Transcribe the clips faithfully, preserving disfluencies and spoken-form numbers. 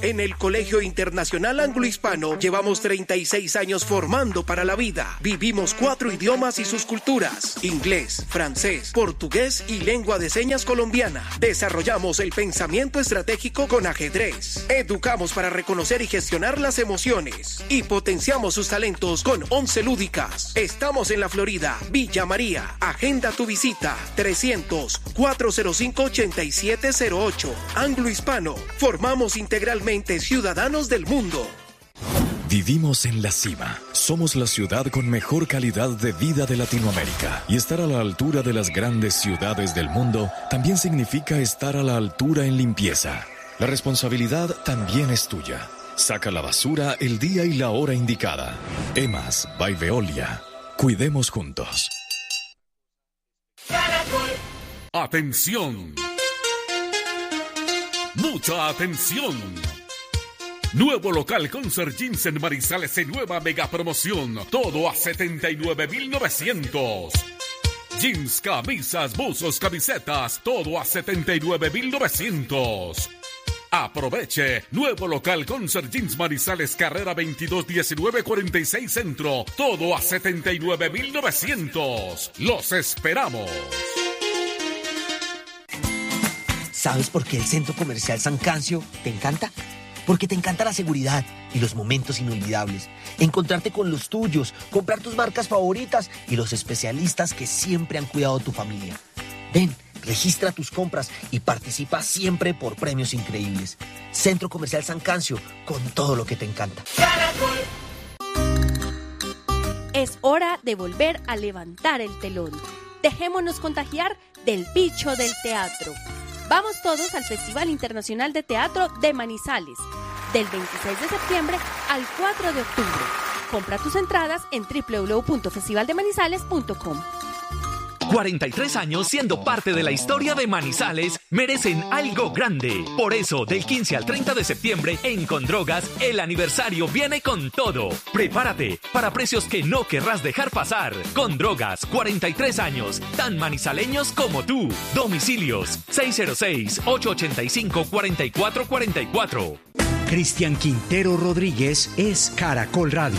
En el Colegio Internacional Anglo-Hispano llevamos treinta y seis años formando para la vida. Vivimos cuatro idiomas y sus culturas: inglés, francés, portugués y lengua de señas colombiana. Desarrollamos el pensamiento estratégico con ajedrez. Educamos para reconocer y gestionar las emociones. Y potenciamos sus talentos con once lúdicas. Estamos en la Florida, Villa María. Agenda tu visita: trescientos, cuatrocientos cinco, ochenta y siete cero ocho. Anglo-Hispano. Formamos integralmente ciudadanos del mundo. Vivimos en la cima. Somos la ciudad con mejor calidad de vida de Latinoamérica. Y estar a la altura de las grandes ciudades del mundo también significa estar a la altura en limpieza. La responsabilidad también es tuya. Saca la basura el día y la hora indicada. EMAS by Veolia. Cuidemos juntos. ¡Atención! ¡Mucha atención! Nuevo local Concert Jeans en Manizales en nueva mega promoción. Todo a setenta y nueve mil novecientos. Jeans, camisas, buzos, camisetas. Todo a setenta y nueve mil novecientos. Aproveche. Nuevo local Concert Jeans Manizales, carrera veintidós diecinueve cuarenta y seis Centro. Todo a setenta y nueve mil novecientos. Los esperamos. ¿Sabes por qué el Centro Comercial San Cancio te encanta? Porque te encanta la seguridad y los momentos inolvidables. Encontrarte con los tuyos, comprar tus marcas favoritas y los especialistas que siempre han cuidado tu familia. Ven, registra tus compras y participa siempre por premios increíbles. Centro Comercial San Cancio, con todo lo que te encanta. Es hora de volver a levantar el telón. Dejémonos contagiar del bicho del teatro. Vamos todos al Festival Internacional de Teatro de Manizales, del veintiséis de septiembre al cuatro de octubre. Compra tus entradas en doble u doble u doble u punto festival de manizales punto com. cuarenta y tres años siendo parte de la historia de Manizales merecen algo grande. Por eso, del quince al treinta de septiembre, en Condrogas, el aniversario viene con todo. Prepárate para precios que no querrás dejar pasar. Condrogas, cuarenta y tres años, tan manizaleños como tú. Domicilios: seis cero seis, ocho ocho cinco, cuatro cuatro cuatro cuatro. Cristian Quintero Rodríguez es Caracol Radio.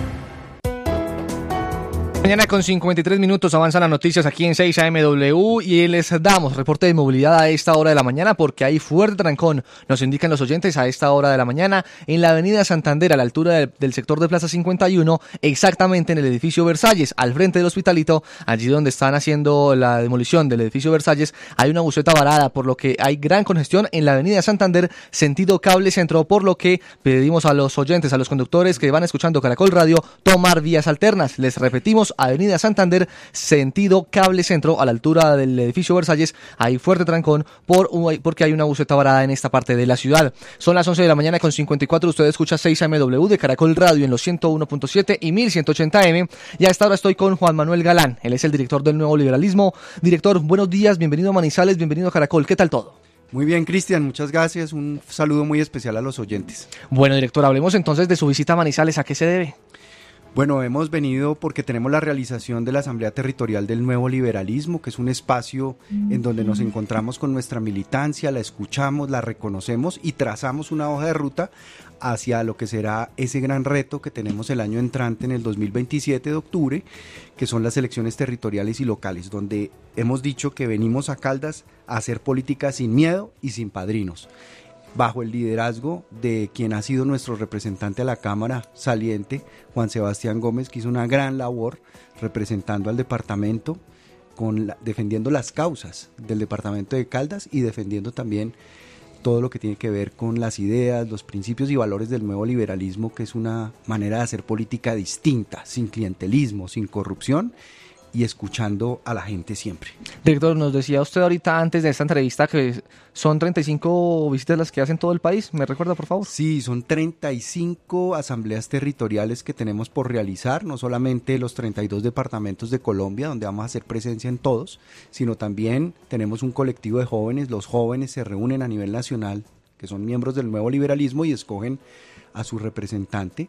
Mañana con cincuenta y tres minutos avanzan las noticias aquí en seis A M W y les damos reporte de movilidad a esta hora de la mañana porque hay fuerte trancón, nos indican los oyentes, a esta hora de la mañana en la avenida Santander, a la altura del, del sector de Plaza cincuenta y uno, exactamente en el edificio Versalles, al frente del Hospitalito, allí donde están haciendo la demolición del edificio Versalles, hay una buseta varada, por lo que hay gran congestión en la avenida Santander, sentido Cable Centro, por lo que pedimos a los oyentes, a los conductores que van escuchando Caracol Radio, tomar vías alternas. Les repetimos, avenida Santander, sentido Cable Centro, a la altura del edificio Versalles, hay fuerte trancón por, porque hay una buseta varada en esta parte de la ciudad. Son las once de la mañana con cincuenta y cuatro, usted escucha seis A M W de Caracol Radio en los ciento uno punto siete y mil ciento ochenta eme, y a esta hora estoy con Juan Manuel Galán, él es el director del Nuevo Liberalismo. Director, buenos días, bienvenido a Manizales, bienvenido a Caracol, ¿qué tal todo? Muy bien, Cristian, muchas gracias, un saludo muy especial a los oyentes. Bueno, director, hablemos entonces de su visita a Manizales, ¿a qué se debe? Bueno, hemos venido porque tenemos la realización de la Asamblea Territorial del Nuevo Liberalismo, que es un espacio en donde nos encontramos con nuestra militancia, la escuchamos, la reconocemos y trazamos una hoja de ruta hacia lo que será ese gran reto que tenemos el año entrante en el dos mil veintisiete de octubre, que son las elecciones territoriales y locales, donde hemos dicho que venimos a Caldas a hacer política sin miedo y sin padrinos, bajo el liderazgo de quien ha sido nuestro representante a la Cámara saliente, Juan Sebastián Gómez, que hizo una gran labor representando al departamento, con la, defendiendo las causas del departamento de Caldas y defendiendo también todo lo que tiene que ver con las ideas, los principios y valores del nuevo liberalismo, que es una manera de hacer política distinta, sin clientelismo, sin corrupción, y escuchando a la gente siempre. Director, nos decía usted ahorita antes de esta entrevista que son treinta y cinco visitas las que hacen todo el país, ¿me recuerda por favor? Sí, son treinta y cinco asambleas territoriales que tenemos por realizar, no solamente los treinta y dos departamentos de Colombia, donde vamos a hacer presencia en todos, sino también tenemos un colectivo de jóvenes, los jóvenes se reúnen a nivel nacional, que son miembros del Nuevo Liberalismo y escogen a su representante,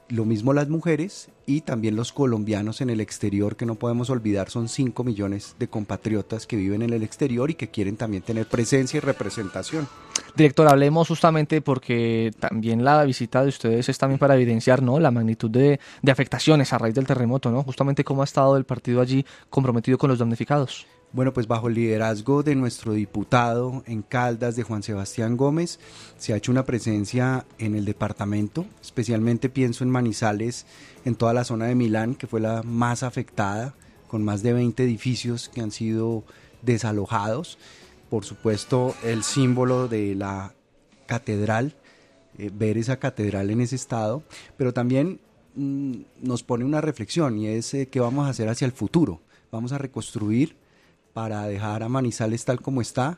Lo mismo las mujeres y también los colombianos en el exterior, que no podemos olvidar, son cinco millones de compatriotas que viven en el exterior y que quieren también tener presencia y representación. Director, hablemos justamente porque también la visita de ustedes es también para evidenciar, ¿no?, la magnitud de, de afectaciones a raíz del terremoto, ¿no? Justamente cómo ha estado el partido allí comprometido con los damnificados. Bueno, pues bajo el liderazgo de nuestro diputado en Caldas, de Juan Sebastián Gómez, se ha hecho una presencia en el departamento, especialmente pienso en Manizales, en toda la zona de Milán, que fue la más afectada, con más de veinte edificios que han sido desalojados. Por supuesto, el símbolo de la catedral, eh, ver esa catedral en ese estado, pero también mmm, nos pone una reflexión, y es eh, qué vamos a hacer hacia el futuro. Vamos a reconstruir para dejar a Manizales tal como está,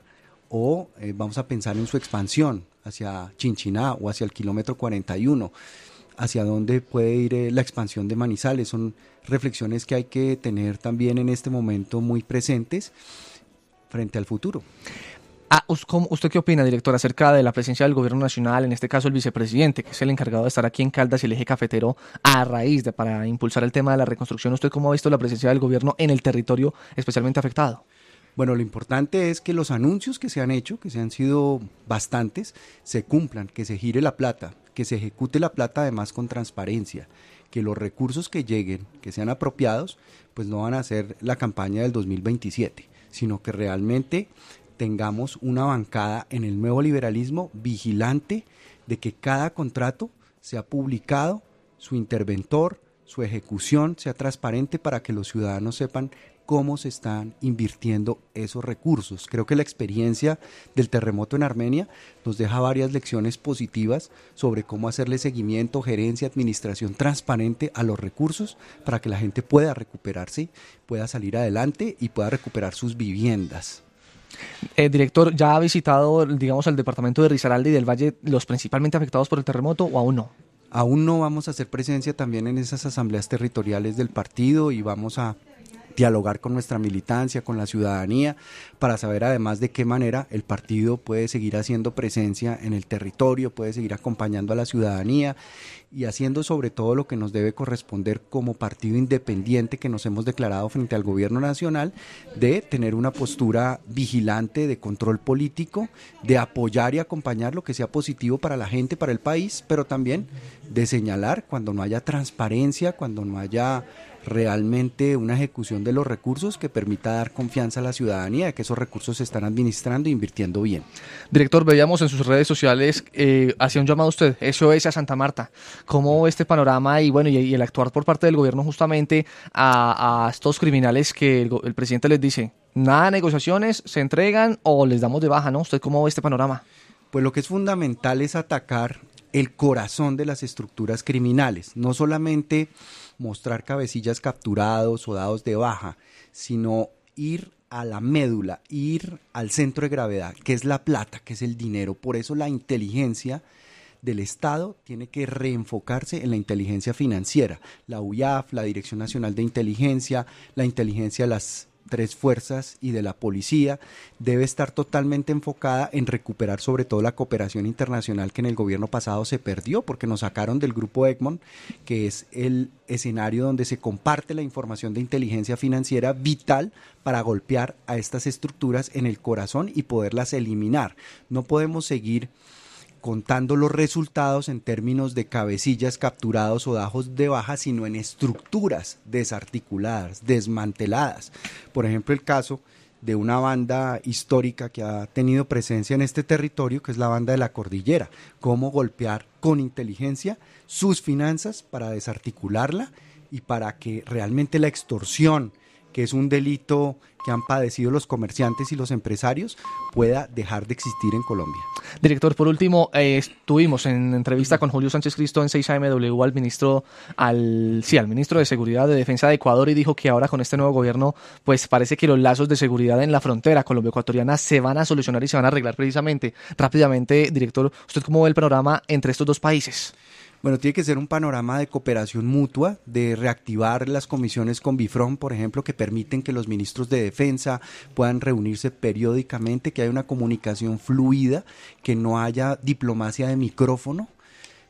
o eh, vamos a pensar en su expansión hacia Chinchiná o hacia el kilómetro cuarenta y uno, hacia dónde puede ir eh, la expansión de Manizales. Son reflexiones que hay que tener también en este momento muy presentes frente al futuro. Ah, ¿usted qué opina, director, acerca de la presencia del gobierno nacional, en este caso el vicepresidente, que es el encargado de estar aquí en Caldas y el eje cafetero a raíz de para impulsar el tema de la reconstrucción? ¿Usted cómo ha visto la presencia del gobierno en el territorio especialmente afectado? Bueno, lo importante es que los anuncios que se han hecho, que se han sido bastantes, se cumplan, que se gire la plata, que se ejecute la plata además con transparencia, que los recursos que lleguen, que sean apropiados, pues no van a ser la campaña del dos mil veintisiete, sino que realmente tengamos una bancada en el nuevo liberalismo vigilante de que cada contrato sea publicado, su interventor, su ejecución sea transparente para que los ciudadanos sepan cómo se están invirtiendo esos recursos. Creo que la experiencia del terremoto en Armenia nos deja varias lecciones positivas sobre cómo hacerle seguimiento, gerencia, administración transparente a los recursos para que la gente pueda recuperarse, pueda salir adelante y pueda recuperar sus viviendas. Eh, director, ¿ya ha visitado, digamos, el departamento de Risaralda y del Valle, los principalmente afectados por el terremoto, o aún no? Aún no. Vamos a hacer presencia también en esas asambleas territoriales del partido y vamos a dialogar con nuestra militancia, con la ciudadanía, para saber además de qué manera el partido puede seguir haciendo presencia en el territorio, puede seguir acompañando a la ciudadanía y haciendo sobre todo lo que nos debe corresponder como partido independiente que nos hemos declarado frente al gobierno nacional, de tener una postura vigilante, de control político, de apoyar y acompañar lo que sea positivo para la gente, para el país, pero también de señalar cuando no haya transparencia, cuando no haya realmente una ejecución de los recursos que permita dar confianza a la ciudadanía de que esos recursos se están administrando e invirtiendo bien. Director, veíamos en sus redes sociales, eh, hacía un llamado a usted, S O S a Santa Marta. ¿Cómo ve este panorama y bueno y, y el actuar por parte del gobierno justamente a, a estos criminales que el, el presidente les dice, nada de negociaciones, se entregan o les damos de baja, ¿no? ¿Usted cómo ve este panorama? Pues lo que es fundamental es atacar el corazón de las estructuras criminales, no solamente mostrar cabecillas capturados o dados de baja, sino ir a la médula, ir al centro de gravedad, que es la plata, que es el dinero. Por eso la inteligencia del Estado tiene que reenfocarse en la inteligencia financiera. La U I A F, la Dirección Nacional de Inteligencia, la inteligencia de las tres fuerzas y de la policía debe estar totalmente enfocada en recuperar sobre todo la cooperación internacional que en el gobierno pasado se perdió porque nos sacaron del grupo Egmont, que es el escenario donde se comparte la información de inteligencia financiera vital para golpear a estas estructuras en el corazón y poderlas eliminar. No podemos seguir contando los resultados en términos de cabecillas capturados o dados de baja, sino en estructuras desarticuladas, desmanteladas. Por ejemplo, el caso de una banda histórica que ha tenido presencia en este territorio, que es la banda de la Cordillera. Cómo golpear con inteligencia sus finanzas para desarticularla y para que realmente la extorsión, que es un delito que han padecido los comerciantes y los empresarios, pueda dejar de existir en Colombia. Director, por último, eh, estuvimos en entrevista con Julio Sánchez Cristo en seis A M W al ministro, al, sí, al ministro de Seguridad de Defensa de Ecuador, y dijo que ahora con este nuevo gobierno, pues parece que los lazos de seguridad en la frontera colombo-ecuatoriana se van a solucionar y se van a arreglar precisamente. Rápidamente, director, ¿usted cómo ve el panorama entre estos dos países? Bueno, tiene que ser un panorama de cooperación mutua, de reactivar las comisiones con BIFRON, por ejemplo, que permiten que los ministros de defensa puedan reunirse periódicamente, que haya una comunicación fluida, que no haya diplomacia de micrófono,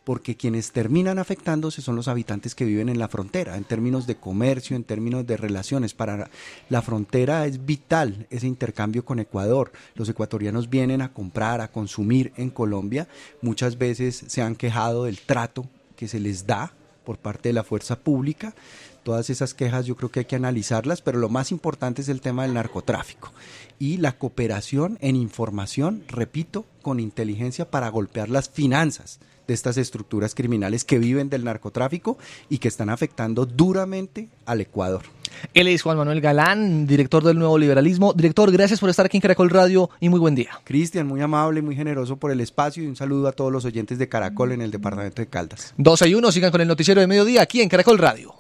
porque quienes terminan afectándose son los habitantes que viven en la frontera, en términos de comercio, en términos de relaciones. Para la frontera es vital ese intercambio con Ecuador. Los ecuatorianos vienen a comprar, a consumir en Colombia. Muchas veces se han quejado del trato que se les da por parte de la fuerza pública. Todas esas quejas yo creo que hay que analizarlas, pero lo más importante es el tema del narcotráfico y la cooperación en información, repito, con inteligencia para golpear las finanzas de estas estructuras criminales que viven del narcotráfico y que están afectando duramente al Ecuador. Él es Juan Manuel Galán, director del Nuevo Liberalismo. Director, gracias por estar aquí en Caracol Radio y muy buen día. Cristian, muy amable, muy generoso por el espacio y un saludo a todos los oyentes de Caracol en el departamento de Caldas. doce y uno, sigan con el noticiero de mediodía aquí en Caracol Radio.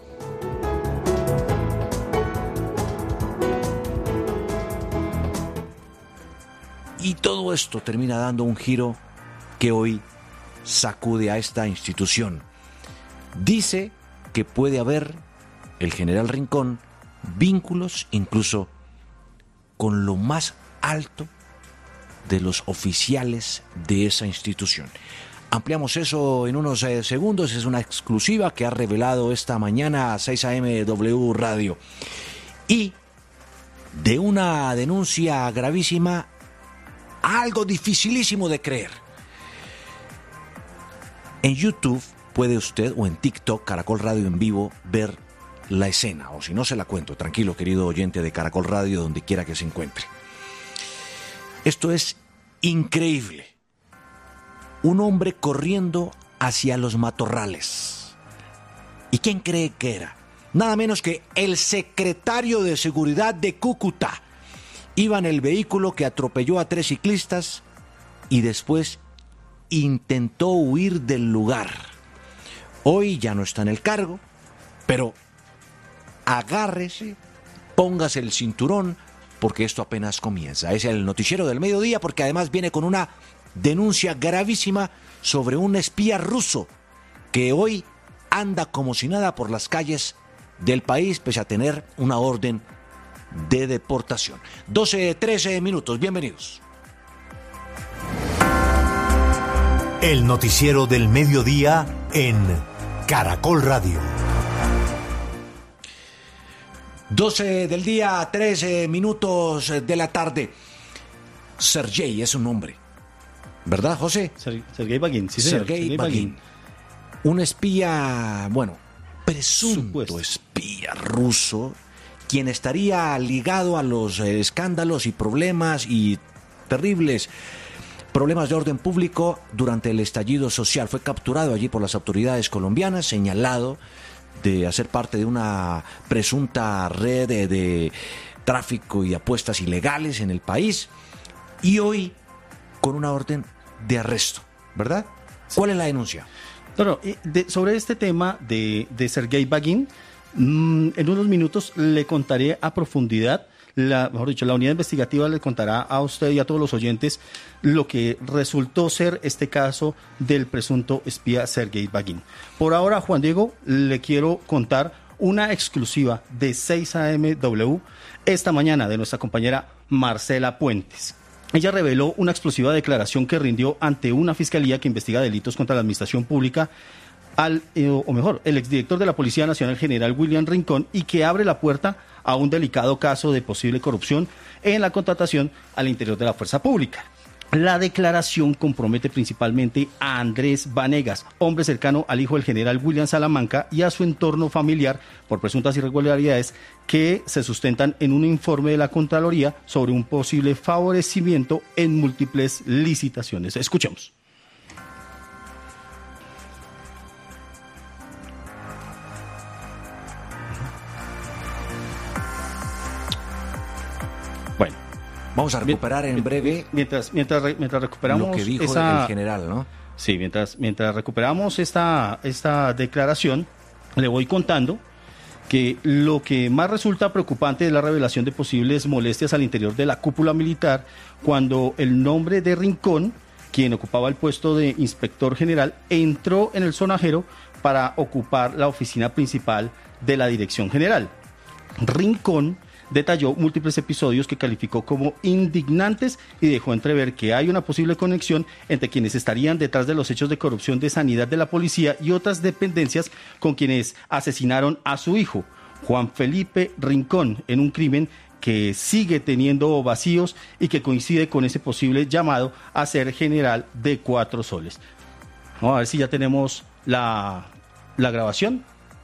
Y todo esto termina dando un giro que hoy sacude a esta institución. Dice que puede haber, el general Rincón, vínculos incluso con lo más alto de los oficiales de esa institución. Ampliamos eso en unos eh, segundos, es una exclusiva que ha revelado esta mañana a seis A M W Radio. Y de una denuncia gravísima, algo dificilísimo de creer. En YouTube puede usted, o en TikTok, Caracol Radio en vivo, ver la escena, o si no se la cuento, tranquilo querido oyente de Caracol Radio, donde quiera que se encuentre. Esto es increíble. Un hombre corriendo hacia los matorrales. ¿Y quién cree que era? Nada menos que el secretario de Seguridad de Cúcuta. Iba en el vehículo que atropelló a tres ciclistas y después intentó huir del lugar. Hoy ya no está en el cargo, pero agárrese, póngase el cinturón, porque esto apenas comienza. Es el noticiero del mediodía, porque además viene con una denuncia gravísima sobre un espía ruso que hoy anda como si nada por las calles del país, pese a tener una orden de deportación. doce, trece minutos, bienvenidos. El noticiero del mediodía en Caracol Radio. doce del día, trece minutos de la tarde. Sergei es un nombre, ¿verdad, José? Ser, Sergei Bagin, sí, señor. Sergei, Sergei Bagin. Bagin. Un espía, bueno, presunto Supuesto. espía ruso, quien estaría ligado a los escándalos y problemas y terribles problemas de orden público durante el estallido social. Fue capturado allí por las autoridades colombianas, señalado de hacer parte de una presunta red de, de tráfico y apuestas ilegales en el país, y hoy con una orden de arresto, ¿verdad? ¿Cuál es la denuncia? No, no, de, sobre este tema de, de Sergei Bagin, mmm, en unos minutos le contaré a profundidad. La, mejor dicho, la unidad investigativa le contará a usted y a todos los oyentes lo que resultó ser este caso del presunto espía Sergei Bagin. Por ahora, Juan Diego, le quiero contar una exclusiva de seis A M W esta mañana de nuestra compañera Marcela Puentes. Ella reveló una explosiva declaración que rindió ante una fiscalía que investiga delitos contra la administración pública al, eh, o mejor, el exdirector de la Policía Nacional, general William Rincón, y que abre la puerta a un delicado caso de posible corrupción en la contratación al interior de la fuerza pública. La declaración compromete principalmente a Andrés Vanegas, hombre cercano al hijo del general William Salamanca, y a su entorno familiar por presuntas irregularidades que se sustentan en un informe de la Contraloría sobre un posible favorecimiento en múltiples licitaciones. Escuchemos. Bueno, vamos a recuperar en breve mientras mientras mientras recuperamos lo que dijo esa, el general, ¿no? Sí, mientras mientras recuperamos esta esta declaración, le voy contando que lo que más resulta preocupante es la revelación de posibles molestias al interior de la cúpula militar cuando el nombre de Rincón, quien ocupaba el puesto de inspector general, entró en el sonajero para ocupar la oficina principal de la dirección general. Rincón detalló múltiples episodios que calificó como indignantes y dejó entrever que hay una posible conexión entre quienes estarían detrás de los hechos de corrupción de sanidad de la policía y otras dependencias con quienes asesinaron a su hijo, Juan Felipe Rincón, en un crimen que sigue teniendo vacíos y que coincide con ese posible llamado a ser general de Cuatro Soles. Vamos a ver si ya tenemos la, la grabación.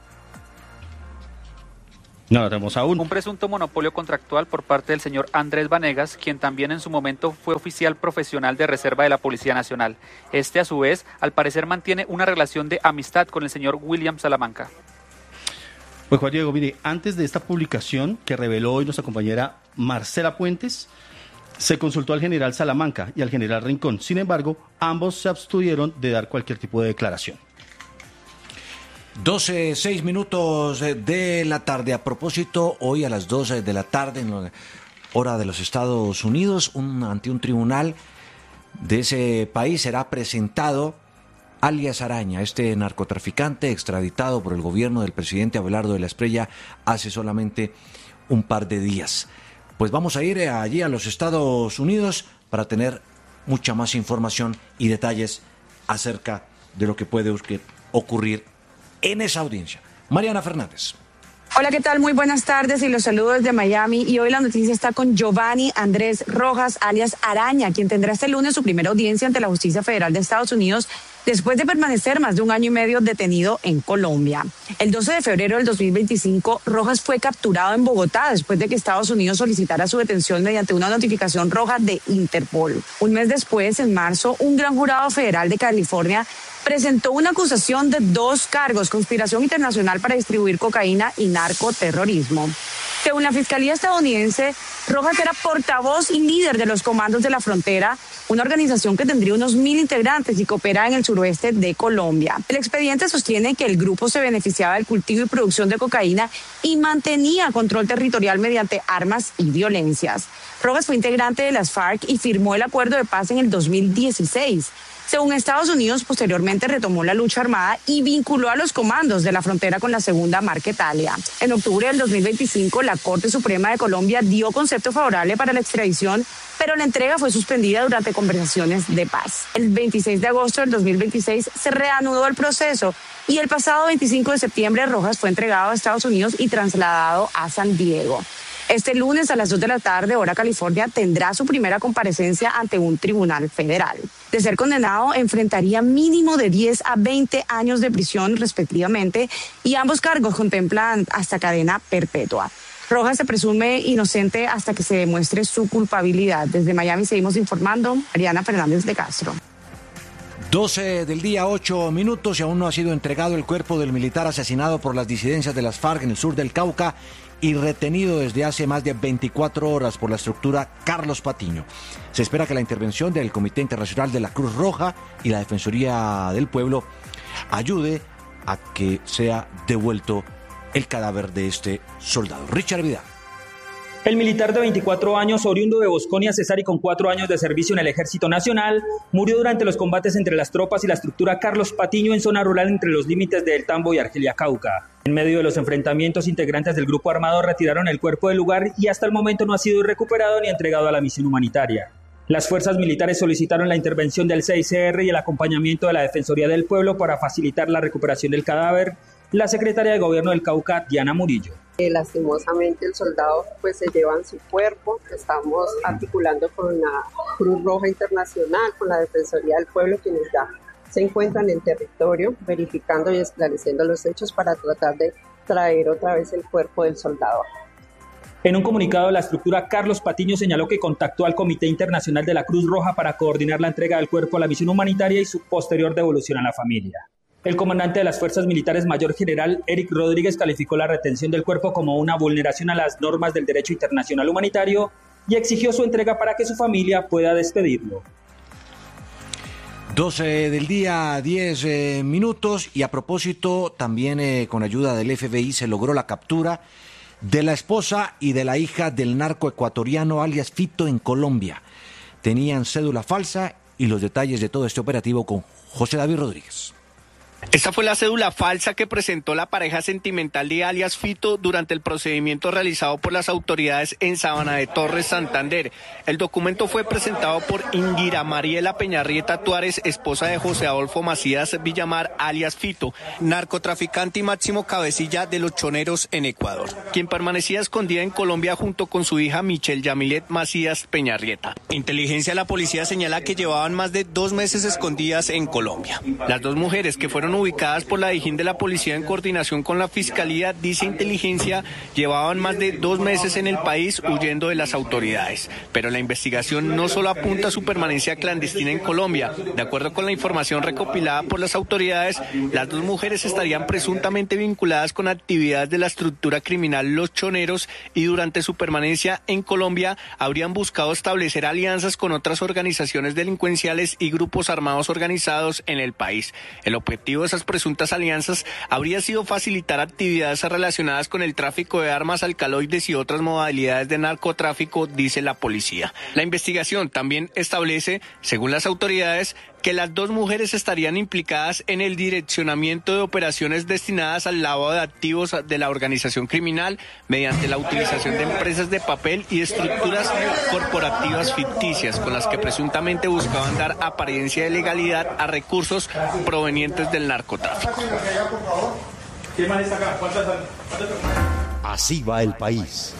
No la tenemos aún. Un presunto monopolio contractual por parte del señor Andrés Vanegas, quien también en su momento fue oficial profesional de reserva de la Policía Nacional. Este, a su vez, al parecer mantiene una relación de amistad con el señor William Salamanca. Pues Juan Diego, mire, antes de esta publicación que reveló hoy nuestra compañera Marcela Puentes, se consultó al general Salamanca y al general Rincón. Sin embargo, ambos se abstuvieron de dar cualquier tipo de declaración. doce, seis minutos de la tarde. A propósito, hoy a las doce de la tarde, en la hora de los Estados Unidos, un, ante un tribunal de ese país será presentado alias Araña, este narcotraficante extraditado por el gobierno del presidente Abelardo de la Espriella hace solamente un par de días. Pues vamos a ir allí a los Estados Unidos para tener mucha más información y detalles acerca de lo que puede ocurrir en esa audiencia. Mariana Fernández. Hola, ¿qué tal? Muy buenas tardes y los saludo desde Miami. Y hoy la noticia está con Giovanni Andrés Rojas, alias Araña, quien tendrá este lunes su primera audiencia ante la Justicia Federal de Estados Unidos después de permanecer más de un año y medio detenido en Colombia. El doce de febrero del dos mil veinticinco, Rojas fue capturado en Bogotá después de que Estados Unidos solicitara su detención mediante una notificación roja de Interpol. Un mes después, en marzo, un gran jurado federal de California presentó una acusación de dos cargos: conspiración internacional para distribuir cocaína y narcoterrorismo. Según la Fiscalía estadounidense, Rojas era portavoz y líder de los Comandos de la Frontera, una organización que tendría unos mil integrantes y que opera en el suroeste de Colombia. El expediente sostiene que el grupo se beneficiaba del cultivo y producción de cocaína y mantenía control territorial mediante armas y violencias. Rojas fue integrante de las FARC y firmó el acuerdo de paz en el dos mil dieciséis. Según Estados Unidos, posteriormente retomó la lucha armada y vinculó a los comandos de la frontera con la segunda Marquetalia. En octubre del dos mil veinticinco, la Corte Suprema de Colombia dio concepto favorable para la extradición, pero la entrega fue suspendida durante conversaciones de paz. El veintiséis de agosto del dos mil veintiséis se reanudó el proceso y el pasado veinticinco de septiembre Rojas fue entregado a Estados Unidos y trasladado a San Diego. Este lunes a las dos de la tarde, hora California, tendrá su primera comparecencia ante un tribunal federal. De ser condenado, enfrentaría mínimo de diez a veinte años de prisión respectivamente y ambos cargos contemplan hasta cadena perpetua. Rojas se presume inocente hasta que se demuestre su culpabilidad. Desde Miami seguimos informando. Mariana Fernández de Castro. doce del día, ocho minutos y aún no ha sido entregado el cuerpo del militar asesinado por las disidencias de las FARC en el sur del Cauca y retenido desde hace más de veinticuatro horas por la estructura Carlos Patiño. Se espera que la intervención del Comité Internacional de la Cruz Roja y la Defensoría del Pueblo ayude a que sea devuelto el cadáver de este soldado. Richard Vidal. El militar de veinticuatro años, oriundo de Bosconia, Cesar, y con cuatro años de servicio en el Ejército Nacional, murió durante los combates entre las tropas y la estructura Carlos Patiño en zona rural entre los límites de El Tambo y Argelia Cauca. En medio de los enfrentamientos, integrantes del grupo armado retiraron el cuerpo del lugar y hasta el momento no ha sido recuperado ni entregado a la misión humanitaria. Las fuerzas militares solicitaron la intervención del C I C R y el acompañamiento de la Defensoría del Pueblo para facilitar la recuperación del cadáver. La secretaria de Gobierno del Cauca, Diana Murillo. Eh, lastimosamente el soldado pues se lleva en su cuerpo. Estamos articulando con la Cruz Roja Internacional, con la Defensoría del Pueblo, quienes ya se encuentran en territorio verificando y esclareciendo los hechos para tratar de traer otra vez el cuerpo del soldado. En un comunicado, la estructura Carlos Patiño señaló que contactó al Comité Internacional de la Cruz Roja para coordinar la entrega del cuerpo a la misión humanitaria y su posterior devolución a la familia. El comandante de las Fuerzas Militares, Mayor General Eric Rodríguez, calificó la retención del cuerpo como una vulneración a las normas del derecho internacional humanitario y exigió su entrega para que su familia pueda despedirlo. doce del día, diez eh, minutos y a propósito, también eh, con ayuda del F B I se logró la captura de la esposa y de la hija del narco ecuatoriano alias Fito en Colombia. Tenían cédula falsa y los detalles de todo este operativo con José David Rodríguez. Esta fue la cédula falsa que presentó la pareja sentimental de alias Fito durante el procedimiento realizado por las autoridades en Sabana de Torres, Santander. El documento fue presentado por Ingira Mariela Peñarrieta Tuárez, esposa de José Adolfo Macías Villamar, alias Fito, narcotraficante y máximo cabecilla de los choneros en Ecuador, quien permanecía escondida en Colombia junto con su hija Michelle Yamilet Macías Peñarrieta. Inteligencia de la policía señala que llevaban más de dos meses escondidas en Colombia. Las dos mujeres que fueron ubicadas por la Dijín de la Policía en coordinación con la Fiscalía, dice Inteligencia, llevaban más de dos meses en el país huyendo de las autoridades. Pero la investigación no solo apunta a su permanencia clandestina en Colombia. De acuerdo con la información recopilada por las autoridades, las dos mujeres estarían presuntamente vinculadas con actividades de la estructura criminal Los Choneros y durante su permanencia en Colombia habrían buscado establecer alianzas con otras organizaciones delincuenciales y grupos armados organizados en el país. El objetivo de esas presuntas alianzas habría sido facilitar actividades relacionadas con el tráfico de armas, alcaloides y otras modalidades de narcotráfico, dice la policía. La investigación también establece, según las autoridades, que las dos mujeres estarían implicadas en el direccionamiento de operaciones destinadas al lavado de activos de la organización criminal mediante la utilización de empresas de papel y estructuras corporativas ficticias con las que presuntamente buscaban dar apariencia de legalidad a recursos provenientes del narcotráfico. Así va el país.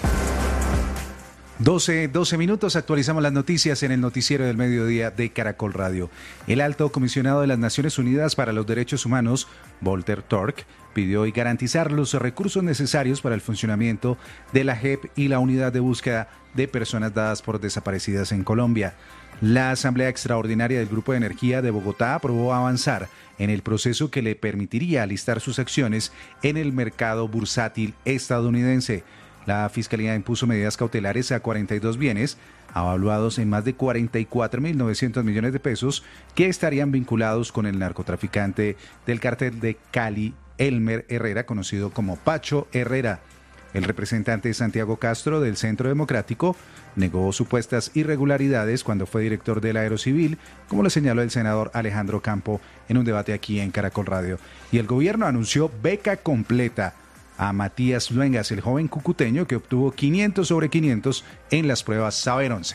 doce, doce minutos, actualizamos las noticias en el noticiero del mediodía de Caracol Radio. El alto comisionado de las Naciones Unidas para los Derechos Humanos, Volker Turk, pidió hoy garantizar los recursos necesarios para el funcionamiento de la J E P y la unidad de búsqueda de personas dadas por desaparecidas en Colombia. La Asamblea Extraordinaria del Grupo de Energía de Bogotá aprobó avanzar en el proceso que le permitiría alistar sus acciones en el mercado bursátil estadounidense. La Fiscalía impuso medidas cautelares a cuarenta y dos bienes, avaluados en más de cuarenta y cuatro mil novecientos millones de pesos, que estarían vinculados con el narcotraficante del cártel de Cali, Elmer Herrera, conocido como Pacho Herrera. El representante Santiago Castro del Centro Democrático negó supuestas irregularidades cuando fue director del Aerocivil, como lo señaló el senador Alejandro Campo en un debate aquí en Caracol Radio. Y el gobierno anunció beca completa a Matías Luengas, el joven cucuteño que obtuvo quinientos sobre quinientos en las pruebas Saber once.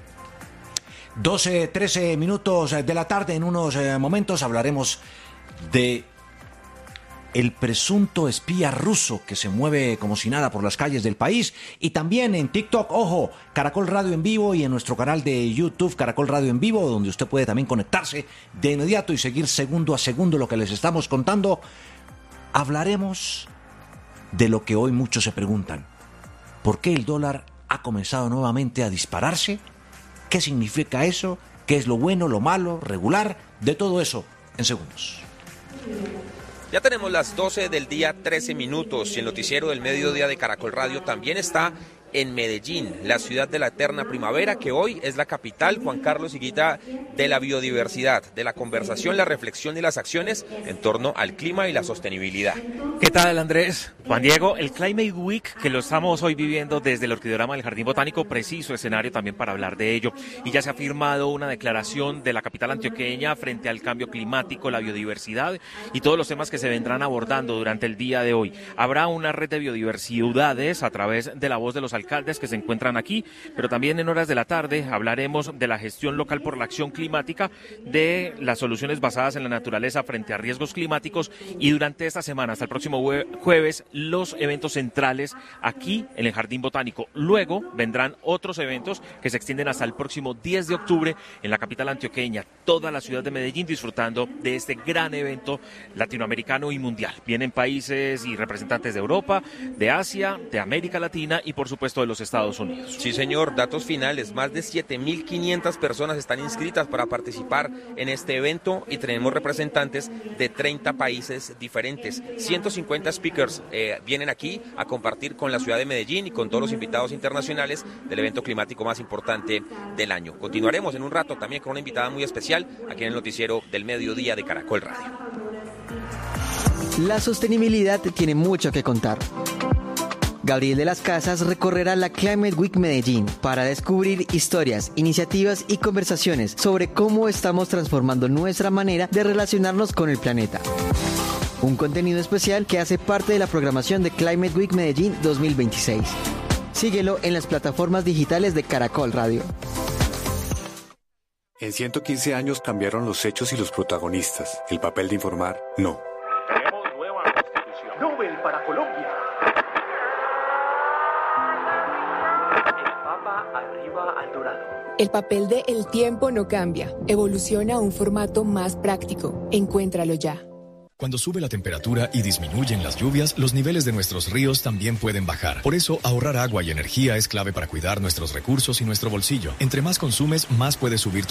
doce, trece minutos de la tarde. En unos eh, momentos hablaremos de el presunto espía ruso que se mueve como si nada por las calles del país, y también en TikTok, ojo, Caracol Radio en vivo, y en nuestro canal de YouTube Caracol Radio en vivo, donde usted puede también conectarse de inmediato y seguir segundo a segundo lo que les estamos contando. Hablaremos de lo que hoy muchos se preguntan: ¿por qué el dólar ha comenzado nuevamente a dispararse? ¿Qué significa eso? ¿Qué es lo bueno, lo malo, regular? De todo eso en segundos. Ya tenemos las doce del día, trece minutos, y el noticiero del mediodía de Caracol Radio también está en Medellín, la ciudad de la eterna primavera, que hoy es la capital, Juan Carlos Higuita, de la biodiversidad, de la conversación, la reflexión y las acciones en torno al clima y la sostenibilidad. ¿Qué tal, Andrés? Juan Diego, el Climate Week, que lo estamos hoy viviendo desde el Orquideorama del Jardín Botánico, preciso escenario también para hablar de ello. Y ya se ha firmado una declaración de la capital antioqueña frente al cambio climático, la biodiversidad y todos los temas que se vendrán abordando durante el día de hoy. Habrá una red de biodiversidades a través de la voz de los alcaldes que se encuentran aquí, pero también en horas de la tarde hablaremos de la gestión local por la acción climática, de las soluciones basadas en la naturaleza frente a riesgos climáticos, y durante esta semana, hasta el próximo jueves, los eventos centrales aquí en el Jardín Botánico. Luego vendrán otros eventos que se extienden hasta el próximo diez de octubre en la capital antioqueña, toda la ciudad de Medellín disfrutando de este gran evento latinoamericano y mundial. Vienen países y representantes de Europa, de Asia, de América Latina y por supuesto de los Estados Unidos. Sí, señor, datos finales, más de siete mil quinientas personas están inscritas para participar en este evento y tenemos representantes de treinta países diferentes. ciento cincuenta speakers eh, vienen aquí a compartir con la ciudad de Medellín y con todos los invitados internacionales del evento climático más importante del año. Continuaremos en un rato también con una invitada muy especial aquí en el noticiero del mediodía de Caracol Radio. La sostenibilidad tiene mucho que contar. Gabriel de las Casas recorrerá la Climate Week Medellín para descubrir historias, iniciativas y conversaciones sobre cómo estamos transformando nuestra manera de relacionarnos con el planeta. Un contenido especial que hace parte de la programación de Climate Week Medellín dos mil veintiséis. Síguelo en las plataformas digitales de Caracol Radio. En ciento quince años cambiaron los hechos y los protagonistas. El papel de informar, no. Tenemos nueva constitución. Nobel para Colombia. El Papa arriba al dorado. El papel de El Tiempo no cambia. Evoluciona a un formato más práctico. Encuéntralo ya. Cuando sube la temperatura y disminuyen las lluvias, los niveles de nuestros ríos también pueden bajar. Por eso, ahorrar agua y energía es clave para cuidar nuestros recursos y nuestro bolsillo. Entre más consumes, más puede subir tu